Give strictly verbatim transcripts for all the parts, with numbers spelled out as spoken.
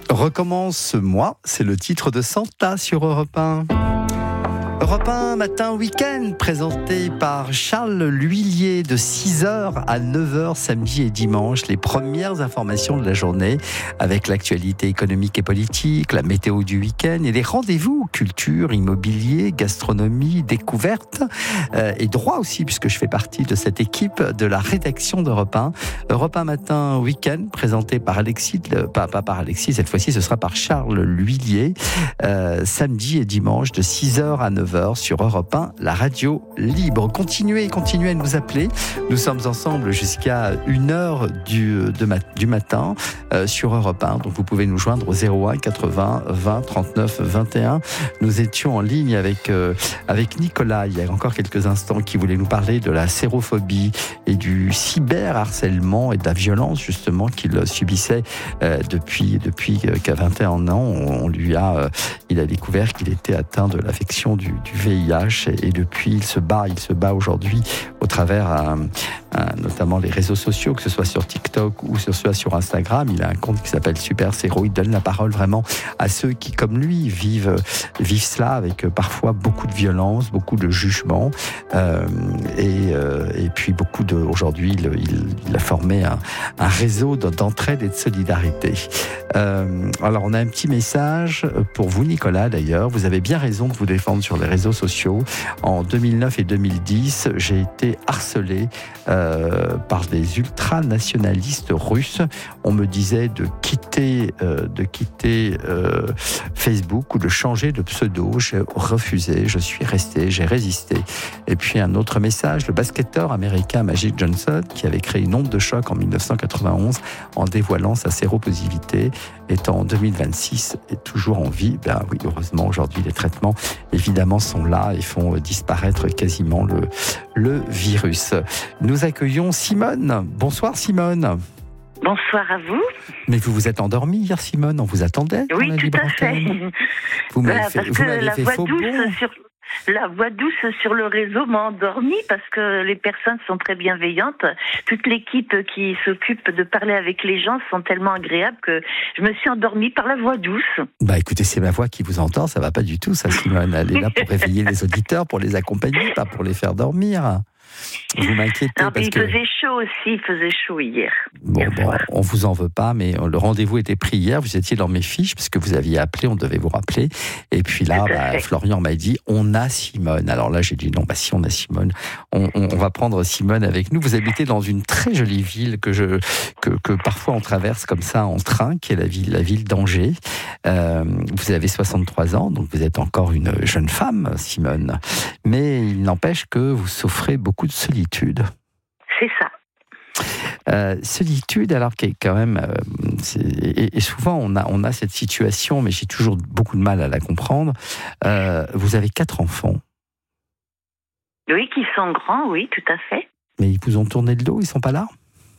Recommence moi, c'est le titre de Santa sur Europe un. Europe un matin week-end, présenté par Charles L'Huillier de six heures à neuf heures samedi et dimanche. Les premières informations de la journée avec l'actualité économique et politique, la météo du week-end et les rendez-vous culture, immobilier, gastronomie, découverte euh, et droit aussi, puisque je fais partie de cette équipe de la rédaction d'Europe un. Europe un matin week-end, présenté par Alexis, le, pas, pas par Alexis, cette fois-ci ce sera par Charles L'Huillier, euh, samedi et dimanche de six heures à neuf heures sur Europe un, la radio libre. Continuez, continuez à nous appeler. Nous sommes ensemble jusqu'à une heure du, de mat, du matin euh, sur Europe un. Donc vous pouvez nous joindre au zéro un quatre-vingts vingt trente-neuf vingt et un. Nous étions en ligne avec, euh, avec Nicolas il y a encore quelques instants qui voulait nous parler de la sérophobie et du cyberharcèlement et de la violence justement qu'il subissait euh, depuis, depuis qu'à vingt et un ans. On, on lui a, euh, il a découvert qu'il était atteint de l'affection du du V I H et, et depuis il se bat, il se bat aujourd'hui au travers euh, euh, notamment les réseaux sociaux, que ce soit sur TikTok ou que ce soit sur Instagram. Il a un compte qui s'appelle Super Séro. Il donne la parole vraiment à ceux qui, comme lui, vivent, vivent cela avec euh, parfois beaucoup de violence, beaucoup de jugement euh, et, euh, et puis beaucoup de. Aujourd'hui, il, il, il a formé un, un réseau d'entraide et de solidarité. Euh, alors, on a un petit message pour vous, Nicolas. D'ailleurs, vous avez bien raison de vous défendre sur les réseaux sociaux. En deux mille neuf et deux mille dix, j'ai été harcelé euh, par des ultranationalistes russes. On me disait de quitter, euh, de quitter euh, Facebook ou de changer de pseudo. J'ai refusé, je suis resté, j'ai résisté. Et puis un autre message, le basketteur américain Magic Johnson, qui avait créé une onde de choc en dix-neuf cent quatre-vingt-onze en dévoilant sa séropositivité, est en deux mille vingt-six et toujours en vie. Ben oui, heureusement, aujourd'hui, les traitements, évidemment, sont là et font disparaître quasiment le, le virus. Nous accueillons Simone. Bonsoir, Simone. Bonsoir à vous. Mais vous vous êtes endormie hier, Simone, on vous attendait. Oui, tout à fait. Vous m'avez voilà, fait, parce vous que m'avez la fait voix faux douce bon. sur la voix douce sur le réseau m'a endormie parce que les personnes sont très bienveillantes. Toute l'équipe qui s'occupe de parler avec les gens sont tellement agréables que je me suis endormie par la voix douce. Bah écoutez, c'est ma voix qui vous entend, ça va pas du tout, ça, Simone. Elle est là pour réveiller les auditeurs, pour les accompagner, pas pour les faire dormir. Vous m'inquiétez non, parce il que... faisait chaud aussi, il faisait chaud hier. Bon, hier bon, on vous en veut pas, mais le rendez-vous était pris hier, vous étiez dans mes fiches, parce que vous aviez appelé, on devait vous rappeler. Et puis là, bah, Florian m'a dit, on a Simone. Alors là, j'ai dit, non, bah si on a Simone, on, on, on va prendre Simone avec nous. Vous habitez dans une très jolie ville que, je, que, que parfois on traverse comme ça en train, qui est la ville, la ville d'Angers. Euh, vous avez soixante-trois ans, donc vous êtes encore une jeune femme, Simone. Mais il n'empêche que vous souffrez beaucoup de solitude. C'est ça. Euh, solitude, alors qui est quand même, euh, c'est, et, et souvent on a on a cette situation, mais j'ai toujours beaucoup de mal à la comprendre. Euh, vous avez quatre enfants. Oui, qui sont grands, oui, tout à fait. Mais ils vous ont tourné le dos, ils sont pas là?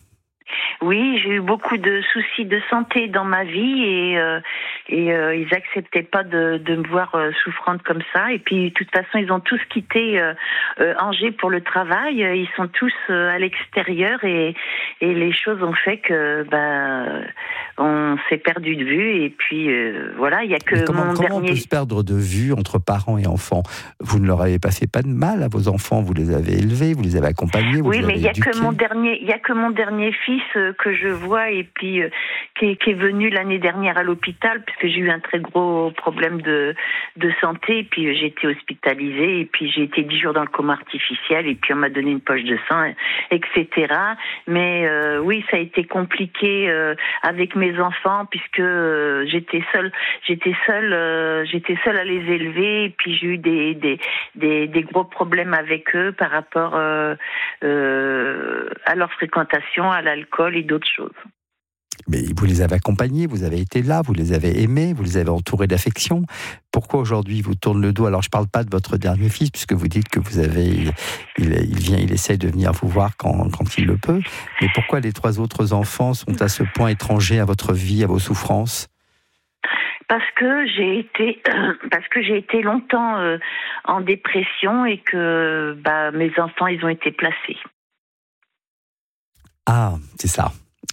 Oui, j'ai eu beaucoup de soucis de santé dans ma vie et, euh, et euh, ils acceptaient pas de, de me voir euh, souffrante comme ça. Et puis, de toute façon, ils ont tous quitté euh, euh, Angers pour le travail. Ils sont tous euh, à l'extérieur et, et les choses ont fait que ben, on s'est perdu de vue. Et puis, euh, voilà, il y a que comment, mon comment dernier... on peut se perdre de vue entre parents et enfants? Vous ne leur avez pas fait pas de mal à vos enfants, vous les avez élevés, vous les avez accompagnés, vous oui, les mais avez il y a éduqués. que mon dernier, il y a que mon dernier fils euh, que je vois et puis euh, qui, est, qui est venu l'année dernière à l'hôpital parce que j'ai eu un très gros problème de de santé et puis euh, j'ai été hospitalisée et puis j'ai été dix jours dans le coma artificiel et puis on m'a donné une poche de sang, et cetera. Mais euh, oui, ça a été compliqué euh, avec mes enfants puisque euh, j'étais seule, j'étais seule, euh, j'étais seule à les élever et puis j'ai eu des des des, des gros problèmes avec eux par rapport euh, euh, à leur fréquentation, à l'alcool et d'autres choses. Mais vous les avez accompagnés, vous avez été là, vous les avez aimés, vous les avez entourés d'affection. Pourquoi aujourd'hui ils vous tournent le dos? Alors je ne parle pas de votre dernier fils, puisque vous dites que vous avez, il, il vient, il essaye de venir vous voir quand, quand il le peut. Mais pourquoi les trois autres enfants sont à ce point étrangers à votre vie, à vos souffrances? Parce que j'ai été, parce que j'ai été longtemps euh, en dépression et que bah, mes enfants ils ont été placés. Ah, c'est ça.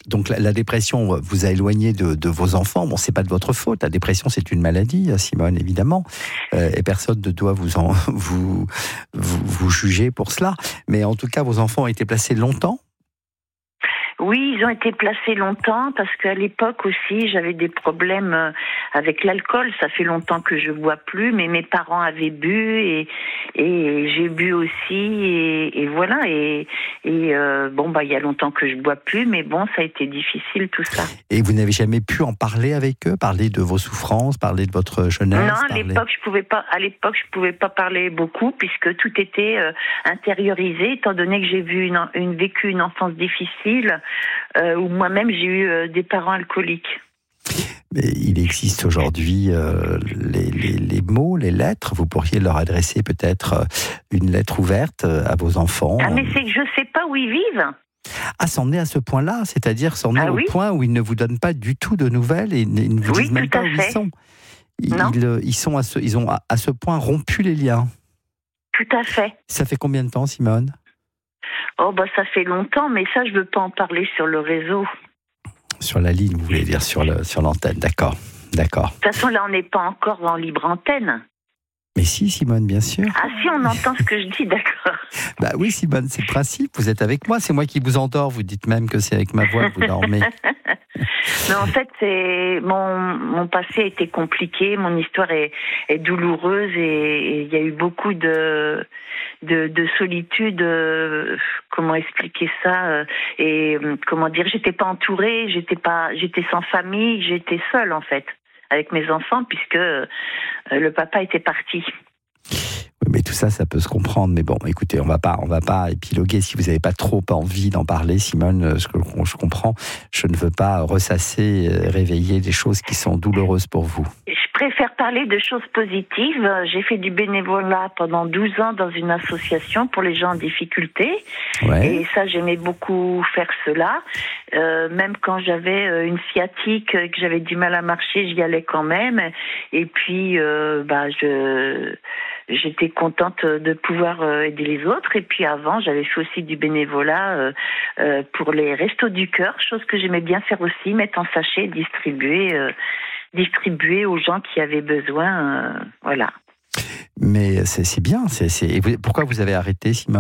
Donc la, la dépression vous a éloigné de, de vos enfants. Bon, c'est pas de votre faute. La dépression, c'est une maladie, Simone, évidemment, euh, et personne ne doit vous, en, vous, vous vous juger pour cela. Mais en tout cas, vos enfants ont été placés longtemps. Oui, ils ont été placés longtemps parce qu'à l'époque aussi, j'avais des problèmes avec l'alcool. Ça fait longtemps que je bois plus, mais mes parents avaient bu et, et j'ai bu aussi et, et voilà. Et, et euh, bon, bah, il y a longtemps que je bois plus, mais bon, ça a été difficile tout ça. Et vous n'avez jamais pu en parler avec eux, parler de vos souffrances, parler de votre jeunesse? Non, à parler... l'époque, je pouvais pas. À l'époque, je pouvais pas parler beaucoup puisque tout était euh, intériorisé, étant donné que j'ai vu une, une vécu une enfance difficile. Euh, où moi-même j'ai eu euh, des parents alcooliques. Mais il existe aujourd'hui euh, les, les, les mots, les lettres. Vous pourriez leur adresser peut-être une lettre ouverte à vos enfants. Ah, mais c'est que je ne sais pas où ils vivent. Ah, c'en est à ce point-là, c'est-à-dire c'en est ah, au oui point où ils ne vous donnent pas du tout de nouvelles et ils ne vous oui, disent même pas où fait. ils sont. Ils, non. ils, ils, sont à ce, ils ont à ce point rompu les liens. Tout à fait. Ça fait combien de temps, Simone? Oh, bah ça fait longtemps, mais ça, je ne veux pas en parler sur le réseau. Sur la ligne, vous voulez dire, sur, le, sur l'antenne, d'accord. D'accord. De toute façon, là, on n'est pas encore en libre antenne. Mais si, Simone, bien sûr. Ah si, on entend ce que je dis, d'accord. Bah oui, Simone, c'est le principe. Vous êtes avec moi, c'est moi qui vous endors. Vous dites même que c'est avec ma voix que vous dormez. Non, en fait, c'est mon, mon passé a été compliqué, mon histoire est, est douloureuse et il y a eu beaucoup de, de, de solitude. Euh, comment expliquer ça euh, Et euh, comment dire, j'étais pas entourée, j'étais pas, j'étais sans famille, j'étais seule en fait avec mes enfants puisque euh, le papa était parti. Oui, mais tout ça, ça peut se comprendre. Mais bon, écoutez, on va pas, on va pas épiloguer. Si vous n'avez pas trop envie d'en parler, Simone, je, je comprends. Je ne veux pas ressasser, réveiller des choses qui sont douloureuses pour vous. Je préfère parler de choses positives. J'ai fait du bénévolat pendant douze ans dans une association pour les gens en difficulté. Ouais. Et ça, j'aimais beaucoup faire cela. Euh, même quand j'avais une sciatique, que j'avais du mal à marcher, j'y allais quand même. Et puis, euh, bah, je... J'étais contente de pouvoir aider les autres. Et puis avant, j'avais fait aussi du bénévolat euh, pour les restos du cœur, chose que j'aimais bien faire aussi, mettre en sachet, distribuer, euh, distribuer aux gens qui avaient besoin. Euh, voilà. Mais c'est, c'est bien. C'est, c'est... Et vous, pourquoi vous avez arrêté, Simone ?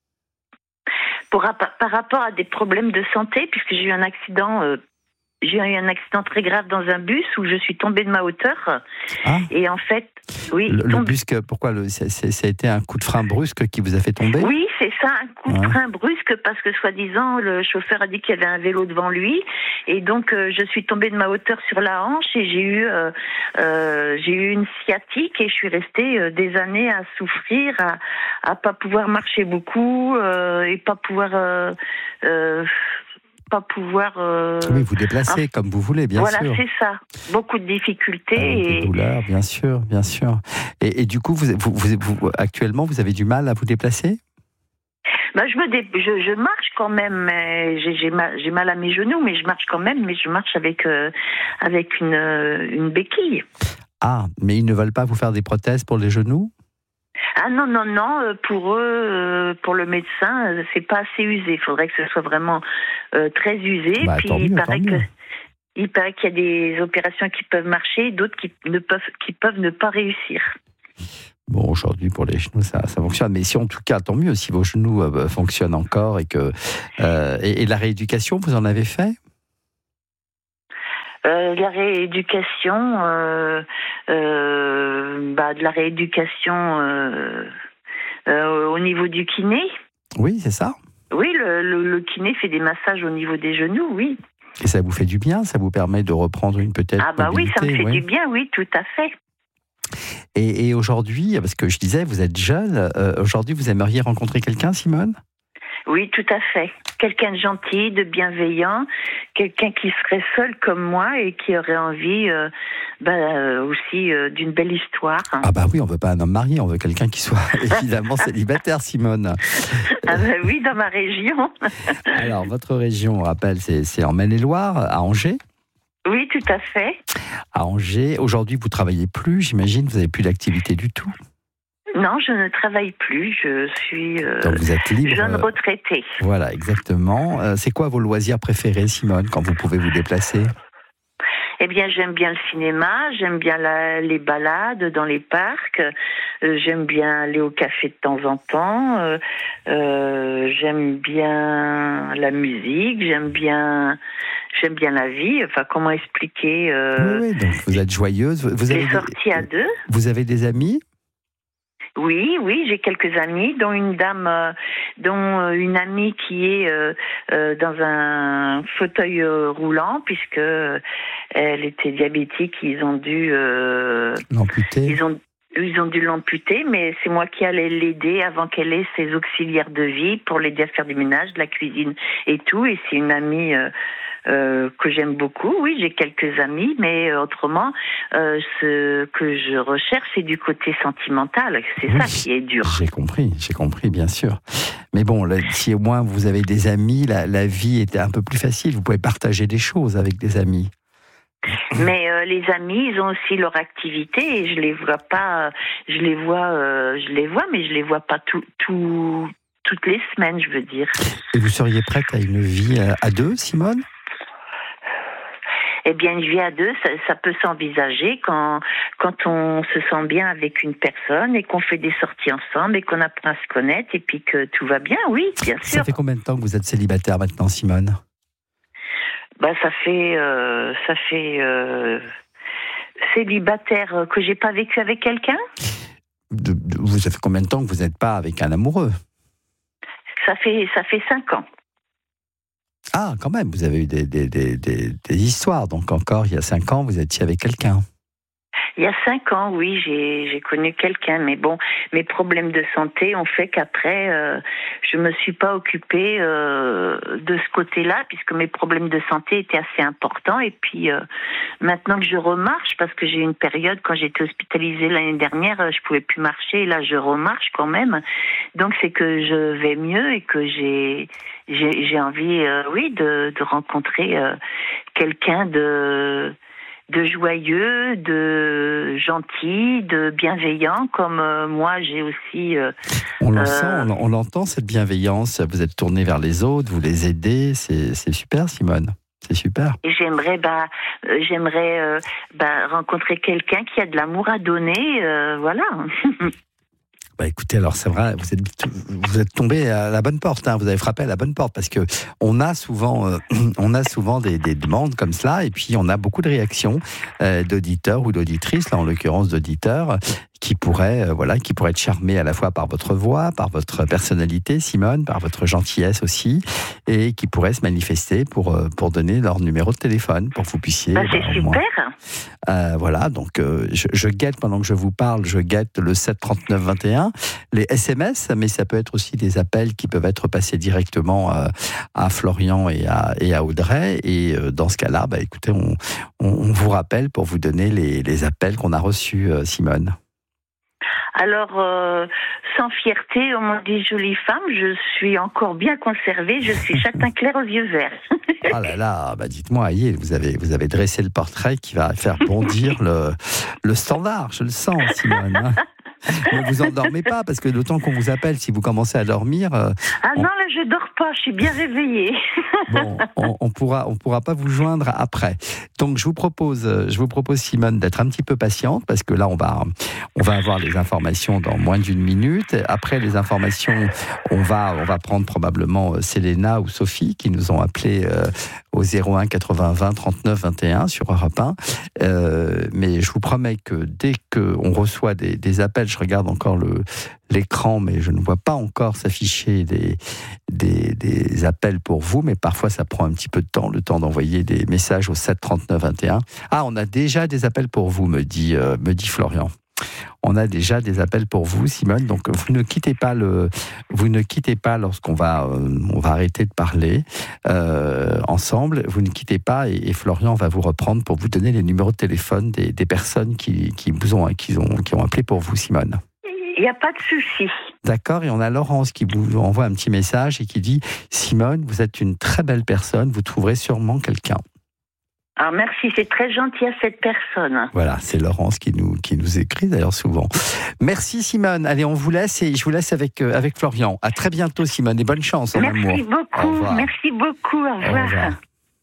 Pour, par rapport à des problèmes de santé, puisque j'ai eu un accident... Euh, J'ai eu un accident très grave dans un bus où je suis tombée de ma hauteur. Ah. Et en fait, oui. Le, tombe... le bus, pourquoi le, c'est, c'est, ça a été un coup de frein brusque qui vous a fait tomber ? Oui, c'est ça, un coup ouais. de frein brusque parce que soi-disant le chauffeur a dit qu'il y avait un vélo devant lui et donc euh, je suis tombée de ma hauteur sur la hanche et j'ai eu euh, euh, j'ai eu une sciatique et je suis restée euh, des années à souffrir, à à pas pouvoir marcher beaucoup euh, et pas pouvoir euh, euh, pas pouvoir... Euh... Oui, vous déplacer hein, comme vous voulez, bien voilà, sûr. Voilà, c'est ça. Beaucoup de difficultés. Avec et... des douleurs, bien sûr, bien sûr. Et, et du coup, vous, vous, vous, vous, actuellement, vous avez du mal à vous déplacer ? Ben, je, me dé... je, je marche quand même. Mais j'ai, j'ai, mal, j'ai mal à mes genoux, mais je marche quand même. Mais je marche avec, euh, avec une, euh, une béquille. Ah, mais ils ne veulent pas vous faire des prothèses pour les genoux ? Ah non, non, non, pour eux, pour le médecin, c'est pas assez usé. Il faudrait que ce soit vraiment euh, très usé. Bah, Puis tant mieux, il paraît tant que mieux. il paraît qu'il y a des opérations qui peuvent marcher, d'autres qui ne peuvent qui peuvent ne pas réussir. Bon, aujourd'hui, pour les genoux, ça, ça fonctionne. Mais si, en tout cas, tant mieux, si vos genoux euh, fonctionnent encore et que... Euh, et, et la rééducation, vous en avez fait ? Euh, la rééducation, euh, euh, bah, de la rééducation euh, euh, au niveau du kiné. Oui, c'est ça. Oui, le, le, le kiné fait des massages au niveau des genoux, oui. Et ça vous fait du bien ? Ça vous permet de reprendre une peut-être Ah bah mobilité, oui, ça me fait oui. du bien, oui, tout à fait. Et, et aujourd'hui, parce que je disais, vous êtes jeune, euh, aujourd'hui vous aimeriez rencontrer quelqu'un, Simone ? Oui, tout à fait. Quelqu'un de gentil, de bienveillant, quelqu'un qui serait seul comme moi et qui aurait envie euh, bah, euh, aussi euh, d'une belle histoire. Ah bah oui, on veut pas un homme marié, on veut quelqu'un qui soit évidemment célibataire, Simone. Ah bah oui, dans ma région. Alors, votre région, on rappelle, c'est, c'est en Maine-et-Loire, à Angers ? Oui, tout à fait. À Angers, aujourd'hui vous travaillez plus, j'imagine, vous n'avez plus d'activité du tout ? Non, je ne travaille plus. Je suis euh, Donc vous êtes libre, jeune euh, retraitée. Voilà, exactement. Euh, c'est quoi vos loisirs préférés, Simone, quand vous pouvez vous déplacer ? Eh bien, j'aime bien le cinéma, j'aime bien la, les balades dans les parcs, euh, j'aime bien aller au café de temps en temps, euh, euh, j'aime bien la musique, j'aime bien, j'aime bien la vie. Enfin, comment expliquer euh, Oui, oui, donc vous êtes joyeuse. Vous avez les sorties à deux. Vous avez des amis ? Oui, oui, j'ai quelques amis, dont une dame, euh, dont euh, une amie qui est euh, euh, dans un fauteuil euh, roulant, puisque euh, elle était diabétique. Ils ont dû, euh, L'amputé ? ils ont, ils ont dû l'amputer, mais c'est moi qui allais l'aider avant qu'elle ait ses auxiliaires de vie pour l'aider à faire du ménage, de la cuisine et tout. Et c'est une amie. Euh, Euh, que j'aime beaucoup, oui, j'ai quelques amis, mais euh, autrement, euh, ce que je recherche, c'est du côté sentimental. C'est oui, ça qui est dur. J'ai compris, j'ai compris, bien sûr. Mais bon, là, si au moins vous avez des amis, la, la vie est un peu plus facile. Vous pouvez partager des choses avec des amis. Mais euh, les amis, ils ont aussi leur activité et je les vois pas. Je les vois, euh, je les vois, mais je les vois pas tout, tout, toutes les semaines, je veux dire. Et vous seriez prête à une vie à, à deux, Simone ? Eh bien, une vie à deux, ça, ça peut s'envisager quand, quand on se sent bien avec une personne et qu'on fait des sorties ensemble et qu'on apprend à se connaître et puis que tout va bien, oui, bien sûr. Ça fait combien de temps que vous êtes célibataire maintenant, Simone ? Bah, ça fait, euh, ça fait euh, célibataire que j'ai pas vécu avec quelqu'un. de, de, vous, ça fait combien de temps que vous n'êtes pas avec un amoureux ? Ça fait, ça fait cinq ans. Ah, quand même, vous avez eu des, des, des, des, des histoires. Donc encore, il y a cinq ans, vous étiez avec quelqu'un. Il y a cinq ans, oui, j'ai, j'ai connu quelqu'un, mais bon, mes problèmes de santé ont fait qu'après, euh, je me suis pas occupée euh, de ce côté-là, puisque mes problèmes de santé étaient assez importants. Et puis, euh, maintenant que je remarche, parce que j'ai eu une période, quand j'étais hospitalisée l'année dernière, je pouvais plus marcher, et là, je remarche quand même. Donc, c'est que je vais mieux et que j'ai, j'ai, j'ai envie, euh, oui, de, de rencontrer euh, quelqu'un de... de joyeux, de gentil, de bienveillant, comme euh, moi j'ai aussi... Euh, on le euh, sent, on, on l'entend, cette bienveillance, vous êtes tournée vers les autres, vous les aidez, c'est, c'est super, Simone, c'est super. Et j'aimerais, bah, euh, j'aimerais euh, bah, rencontrer quelqu'un qui a de l'amour à donner, euh, voilà. Bah écoutez, alors c'est vrai, vous êtes, vous êtes tombé à la bonne porte, hein, vous avez frappé à la bonne porte, parce que on a souvent, euh, on a souvent des, des demandes comme cela, et puis on a beaucoup de réactions euh, d'auditeurs ou d'auditrices, là en l'occurrence d'auditeurs, qui pourraient, euh, voilà, qui pourraient être charmés à la fois par votre voix, par votre personnalité, Simone, par votre gentillesse aussi, et qui pourraient se manifester pour euh, pour donner leur numéro de téléphone, pour que vous puissiez. Bah, c'est bah, super. Moins, euh, voilà, donc euh, je, je guette pendant que je vous parle, je guette le sept trente-neuf vingt et un, les S M S, mais ça peut être aussi des appels qui peuvent être passés directement euh, à Florian et à, et à Audrey. Et euh, dans ce cas-là, bah, écoutez, on, on, on vous rappelle pour vous donner les, les appels qu'on a reçus, euh, Simone. Alors, euh, sans fierté, on m'a dit jolie femme, je suis encore bien conservée, je suis châtain clair aux yeux verts. Ah là là, bah dites-moi, Aïe, vous avez, vous avez dressé le portrait qui va faire bondir le, le standard, je le sens, Simone. Hein. Ne vous endormez pas, parce que le temps qu'on vous appelle, si vous commencez à dormir... Euh, ah on... non, là je dors pas, je suis bien réveillée. Bon, on, on pourra, on pourra pas vous joindre après. Donc je vous propose, je vous propose Simone d'être un petit peu patiente, parce que là on va, on va avoir les informations dans moins d'une minute. Après les informations, on va, on va prendre probablement Selena ou Sophie qui nous ont appelé euh, au zéro un quatre-vingts vingt trente-neuf vingt et un sur Europe un. Euh, mais je vous promets que dès qu'on reçoit des, des appels, je regarde encore le, l'écran, mais je ne vois pas encore s'afficher des, des, des appels pour vous, mais parfois ça prend un petit peu de temps, le temps d'envoyer des messages au sept trente-neuf vingt et un. Ah, on a déjà des appels pour vous, me dit, euh, me dit Florian. On a déjà des appels pour vous, Simone. Donc vous ne quittez pas le, vous ne quittez pas lorsqu'on va, euh, on va arrêter de parler euh, ensemble. Vous ne quittez pas et, et Florian va vous reprendre pour vous donner les numéros de téléphone des, des personnes qui, qui vous ont, qui ont, qui ont appelé pour vous, Simone. Il n'y a pas de souci. D'accord, et on a Laurence qui vous envoie un petit message et qui dit « Simone, vous êtes une très belle personne, vous trouverez sûrement quelqu'un. » Alors merci, c'est très gentil à cette personne. Voilà, c'est Laurence qui nous, qui nous écrit d'ailleurs souvent. Merci Simone. Allez, on vous laisse et je vous laisse avec, euh, avec Florian. À très bientôt Simone et bonne chance en Merci amour. beaucoup, merci beaucoup, au revoir. Au revoir.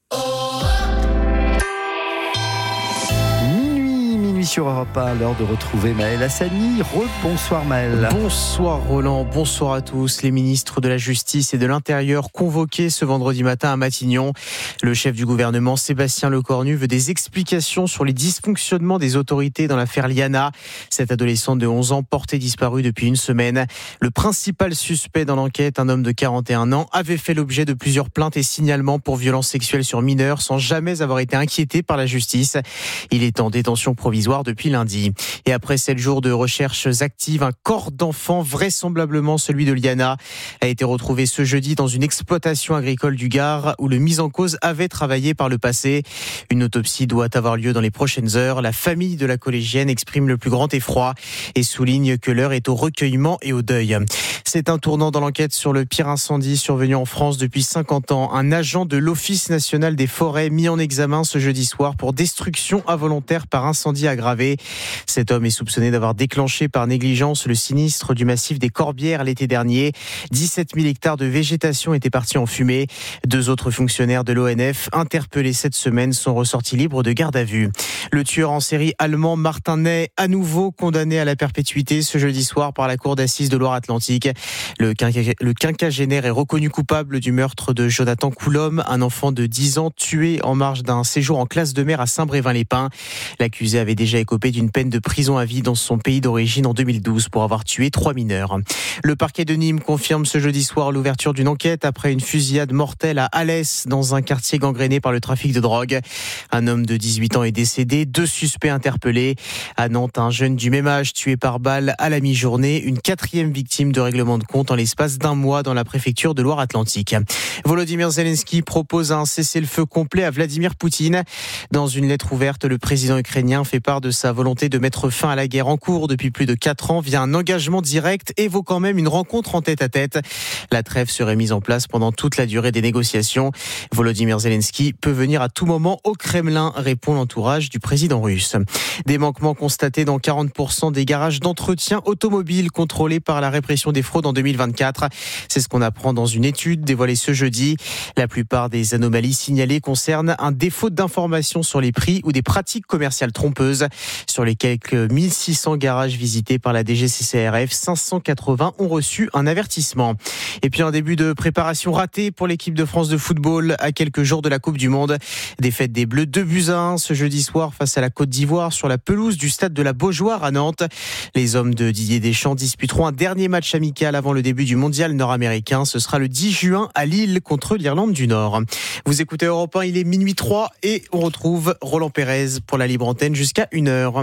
Sur Europe un, l'heure de retrouver Maël Hassani. Rebonsoir Maël. Bonsoir Roland, bonsoir à tous. Les ministres de la Justice et de l'Intérieur convoqués ce vendredi matin à Matignon. Le chef du gouvernement, Sébastien Lecornu, veut des explications sur les dysfonctionnements des autorités dans l'affaire Liana. Cette adolescente de onze ans portée disparue depuis une semaine. Le principal suspect dans l'enquête, un homme de quarante et un ans, avait fait l'objet de plusieurs plaintes et signalements pour violences sexuelles sur mineurs sans jamais avoir été inquiété par la justice. Il est en détention provisoire depuis lundi. Et après sept jours de recherches actives, un corps d'enfant, vraisemblablement celui de Liana, a été retrouvé ce jeudi dans une exploitation agricole du Gard où le mis en cause avait travaillé par le passé. Une autopsie doit avoir lieu dans les prochaines heures. La famille de la collégienne exprime le plus grand effroi et souligne que l'heure est au recueillement et au deuil. C'est un tournant dans l'enquête sur le pire incendie survenu en France depuis cinquante ans. Un agent de l'Office national des forêts mis en examen ce jeudi soir pour destruction involontaire par incendie aggravé. Cet homme est soupçonné d'avoir déclenché par négligence le sinistre du massif des Corbières l'été dernier. dix-sept mille hectares de végétation étaient partis en fumée. Deux autres fonctionnaires de l'O N F, interpellés cette semaine, sont ressortis libres de garde à vue. Le tueur en série allemand Martin Ney, à nouveau condamné à la perpétuité ce jeudi soir par la cour d'assises de Loire-Atlantique. Le, quinqu- le quinquagénaire est reconnu coupable du meurtre de Jonathan Coulombe, un enfant de dix ans tué en marge d'un séjour en classe de mer à Saint-Brévin-les-Pins. L'accusé avait déjà écopé d'une peine de prison à vie dans son pays d'origine en deux mille douze pour avoir tué trois mineurs. Le parquet de Nîmes confirme ce jeudi soir l'ouverture d'une enquête après une fusillade mortelle à Alès, dans un quartier gangréné par le trafic de drogue. Un homme de dix-huit ans est décédé, deux suspects interpellés. À Nantes, un jeune du même âge tué par balle à la mi-journée, une quatrième victime de règlement de compte en l'espace d'un mois dans la préfecture de Loire-Atlantique. Volodymyr Zelensky propose un cessez-le-feu complet à Vladimir Poutine. Dans une lettre ouverte, le président ukrainien fait part de sa volonté de mettre fin à la guerre en cours depuis plus de quatre ans via un engagement direct, évoquant même une rencontre en tête-à-tête. La trêve serait mise en place pendant toute la durée des négociations. Volodymyr Zelensky peut venir à tout moment au Kremlin, répond l'entourage du président russe. Des manquements constatés dans quarante pour cent des garages d'entretien automobile contrôlés par la répression des fraudes en deux mille vingt-quatre. C'est ce qu'on apprend dans une étude dévoilée ce jeudi. La plupart des anomalies signalées concernent un défaut d'information sur les prix ou des pratiques commerciales trompeuses. Sur les quelques mille six cents garages visités par la D G C C R F, cinq cent quatre-vingts ont reçu un avertissement. Et puis un début de préparation raté pour l'équipe de France de football à quelques jours de la Coupe du Monde. Défaite des Bleus deux buts à un ce jeudi soir face à la Côte d'Ivoire sur la pelouse du stade de la Beaujoire à Nantes. Les hommes de Didier Deschamps disputeront un dernier match amical avant le début du mondial nord-américain. Ce sera le dix juin à Lille contre l'Irlande du Nord. Vous écoutez Europe un, il est minuit trois et on retrouve Roland Pérez pour la libre antenne jusqu'à une heure.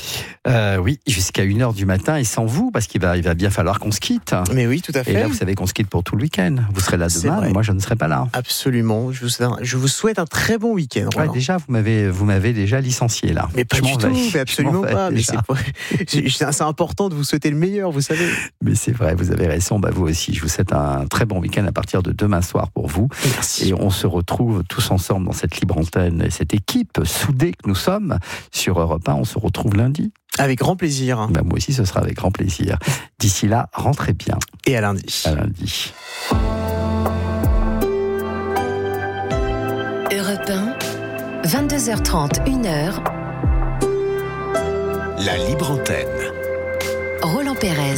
Euh, oui, jusqu'à une heure du matin et sans vous, parce qu'il va, il va bien falloir qu'on se quitte. Mais oui, tout à fait. Et là, vous savez qu'on se quitte pour tout le week-end. Vous serez là C'est demain, vrai. moi je ne serai pas là. Absolument. Je vous souhaite un, je vous souhaite un très bon week-end. Ouais, déjà, vous m'avez, vous m'avez déjà licencié là. Mais pas Je du m'en tout, vais. mais absolument Je m'en vais pas. Mais déjà. c'est, pas- c'est, c'est important de vous souhaiter le meilleur, vous savez. Mais c'est vrai, vous avez raison. Bah, vous aussi, je vous souhaite un très bon week-end à partir de demain soir pour vous. Merci. Et on se retrouve tous ensemble dans cette libre antenne et cette équipe soudée que nous sommes sur Europe un. On se retrouve lundi. Avec grand plaisir. Bah, moi aussi, ce sera avec grand plaisir. D'ici là, rentrez bien. Et à lundi. À lundi. Europe un, vingt-deux heures trente, une heure. La libre antenne. Roland Pérez.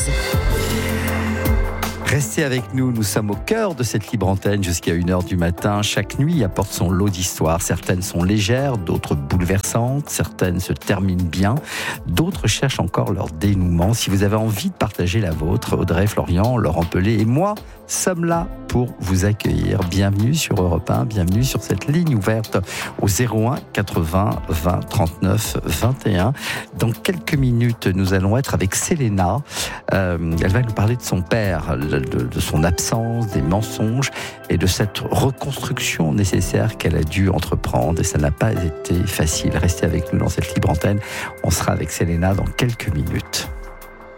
Restez avec nous, nous sommes au cœur de cette libre antenne jusqu'à une heure du matin. Chaque nuit apporte son lot d'histoires. Certaines sont légères, d'autres bouleversantes, certaines se terminent bien, d'autres cherchent encore leur dénouement. Si vous avez envie de partager la vôtre, Audrey, Florian, Laurent Pelé et moi sommes là pour vous accueillir. Bienvenue sur Europe un, bienvenue sur cette ligne ouverte au zéro un quatre-vingts vingt trente-neuf vingt et un. Dans quelques minutes, nous allons être avec Selena. Euh, elle va nous parler de son père, de, de son absence, des mensonges et de cette reconstruction nécessaire qu'elle a dû entreprendre. Et ça n'a pas été facile. Restez avec nous dans cette libre antenne. On sera avec Selena dans quelques minutes.